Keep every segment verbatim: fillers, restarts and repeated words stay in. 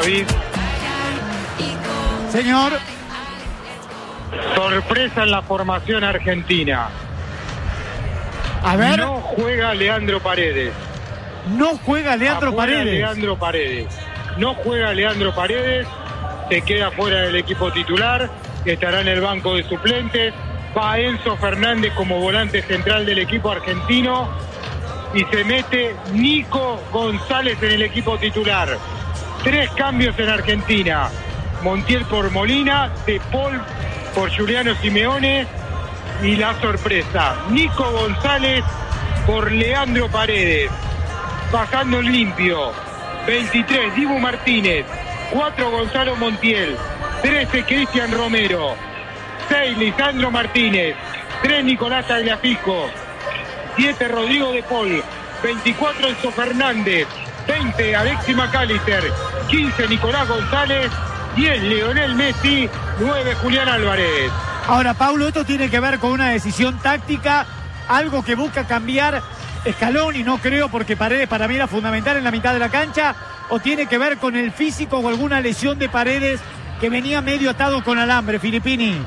David. Señor. Sorpresa en la formación argentina. A ver. No juega Leandro Paredes. No juega Leandro Afuera Paredes. Leandro Paredes. No juega Leandro Paredes. Se queda fuera del equipo titular. Estará en el banco de suplentes. Va Enzo Fernández como volante central del equipo argentino. Y se mete Nico González en el equipo titular. Tres cambios en Argentina. Montiel por Molina, De Paul por Juliano Simeone y la sorpresa, Nico González por Leandro Paredes. Bajando limpio, veintitrés Dibu Martínez, cuatro Gonzalo Montiel, trece Cristian Romero, seis Lisandro Martínez, tres Nicolás Tagliafico, siete Rodrigo De Paul, veinticuatro Enzo Fernández, veinte Alexis McAllister, quince Nicolás González, diez Lionel Messi, nueve Julián Álvarez. Ahora, Paulo, esto tiene que ver con una decisión táctica, algo que busca cambiar Scaloni, no creo, porque Paredes para mí era fundamental en la mitad de la cancha, o tiene que ver con el físico o alguna lesión de Paredes que venía medio atado con alambre, Filippini.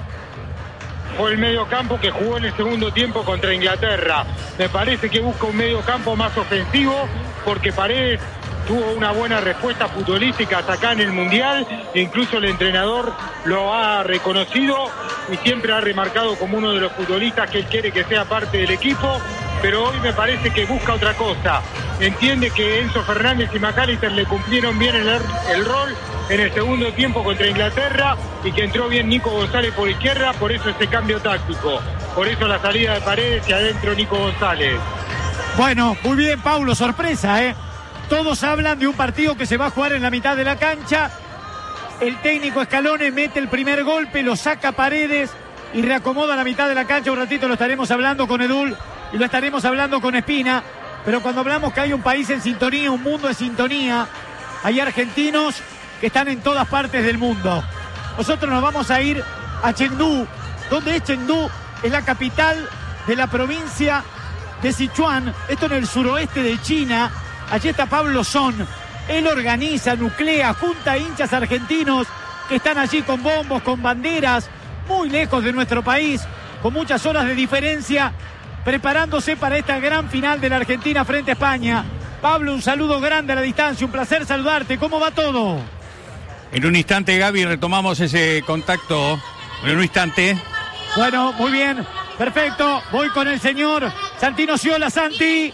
Fue el medio campo que jugó en el segundo tiempo contra Inglaterra. Me parece que busca un medio campo más ofensivo, porque Paredes tuvo una buena respuesta futbolística hasta acá en el Mundial, e incluso el entrenador lo ha reconocido y siempre ha remarcado como uno de los futbolistas que él quiere que sea parte del equipo, pero hoy me parece que busca otra cosa. Entiende que Enzo Fernández y McAllister le cumplieron bien el, el rol en el segundo tiempo contra Inglaterra y que entró bien Nico González por izquierda, por eso ese cambio táctico, por eso la salida de Paredes y adentro Nico González. Bueno, muy bien, Paulo, sorpresa, ¿eh? Todos hablan de un partido que se va a jugar en la mitad de la cancha. El técnico Scaloni mete el primer golpe, lo saca Paredes y reacomoda la mitad de la cancha. Un ratito lo estaremos hablando con Edul y lo estaremos hablando con Espina. Pero cuando hablamos que hay un país en sintonía, un mundo en sintonía, hay argentinos que están en todas partes del mundo. Nosotros nos vamos a ir a Chengdu. ¿Dónde es Chengdu? Es la capital de la provincia de Sichuan. Esto en el suroeste de China. Allí está Pablo Son. Él organiza, nuclea, junta hinchas argentinos que están allí con bombos, con banderas, muy lejos de nuestro país, con muchas horas de diferencia, preparándose para esta gran final de la Argentina frente a España. Pablo, un saludo grande a la distancia, un placer saludarte. ¿Cómo va todo? En un instante, Gaby, retomamos ese contacto. En un instante. Bueno, muy bien, perfecto. Voy con el señor Santino Sciola. Santi.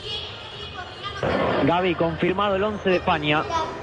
Gaby, confirmado el once de España.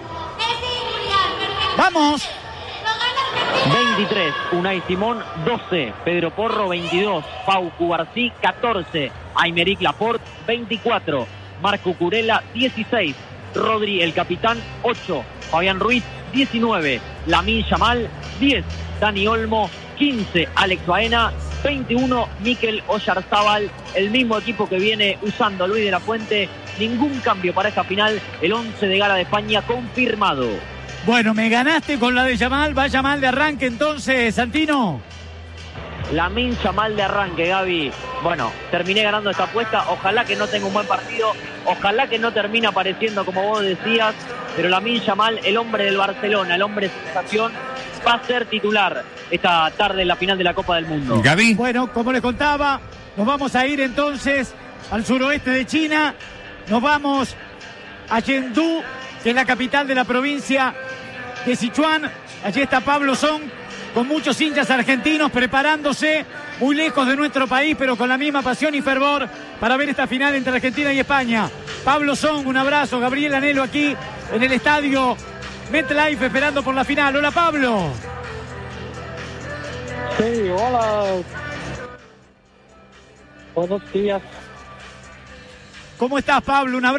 ¡Vamos! veintitrés, Unai Simón. doce, Pedro Porro. veintidós, Pau Cubarsí. catorce, Aymeric Laporte. veinticuatro, Marco Curella. dieciséis, Rodri el capitán. ocho, Fabián Ruiz. diecinueve, Lamine Yamal. diez, Dani Olmo. quince, Alex Baena. veintiuno, Mikel Oyarzábal. El mismo equipo que viene usando Luis de la Fuente. Ningún cambio para esta final. El once de gala de España confirmado. Bueno, me ganaste con la de Yamal. Va Yamal de arranque entonces, Santino. Lamine Yamal de arranque, Gaby. Bueno, terminé ganando esta apuesta. Ojalá que no tenga un buen partido. Ojalá que no termine apareciendo como vos decías. Pero Lamine Yamal, el hombre del Barcelona, el hombre de sensación, va a ser titular esta tarde en la final de la Copa del Mundo. Gaby. Bueno, como les contaba, nos vamos a ir entonces al suroeste de China. Nos vamos a Chengdu, que es la capital de la provincia de Sichuan. Allí está Pablo Son, con muchos hinchas argentinos preparándose, muy lejos de nuestro país, pero con la misma pasión y fervor para ver esta final entre Argentina y España. Pablo Son, un abrazo. Gabriel Anelo aquí en el estadio MetLife esperando por la final. Hola, Pablo. Sí, hola. Buenos días. ¿Cómo estás, Pablo? Un abrazo.